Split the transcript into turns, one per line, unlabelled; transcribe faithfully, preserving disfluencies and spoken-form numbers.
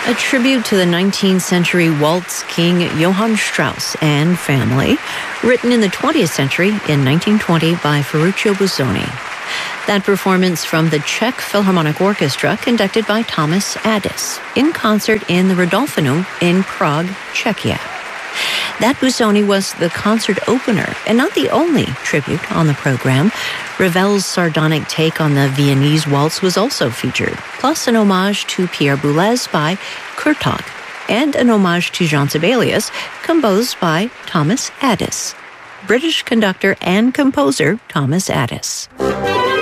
A tribute to the nineteenth century waltz king Johann Strauss and family, written in the twentieth century in nineteen twenty by Ferruccio Busoni. That performance from the Czech Philharmonic Orchestra, conducted by Thomas Addis, in concert in the Rodolphinum in Prague, Czechia. That Busoni was the concert opener, and not the only tribute on the program. Ravel's sardonic take on the Viennese waltz was also featured, plus an homage to Pierre Boulez by Kurtok, and an homage to Jean Sibelius, composed by Thomas Addis. British conductor and composer Thomas Addis.